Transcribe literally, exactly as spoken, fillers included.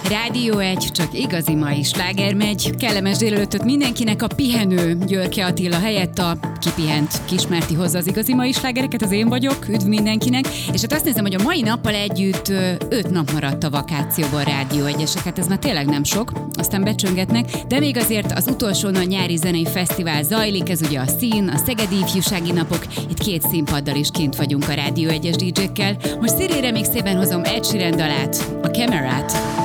Rádió egy, csak igazi mai sláger megy. Kellemes délelőttöt mindenkinek, a pihenő Györke Attila helyett a kipihent Kismárti hozza az igazi mai slágereket, az én vagyok, üdv mindenkinek. És hát azt nézem, hogy a mai nappal együtt öt nap maradt a vakációban Rádió egyesek, hát ez már tényleg nem sok, aztán becsöngetnek, de még azért az utolsó nagy nyári zenei fesztivál zajlik, ez ugye a Szín, a Szegedi Ifjúsági Napok, itt két színpaddal is kint vagyunk a Rádió egyes dé jékkel. Most szélére még szépen hozom Ed Sheeran dalát, a Camerát.